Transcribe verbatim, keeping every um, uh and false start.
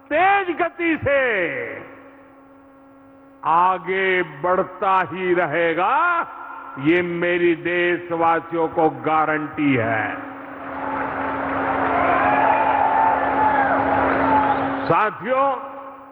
तेज गति से आगे बढ़ता ही रहेगा, ये मेरी देशवासियों को गारंटी है। साथियों,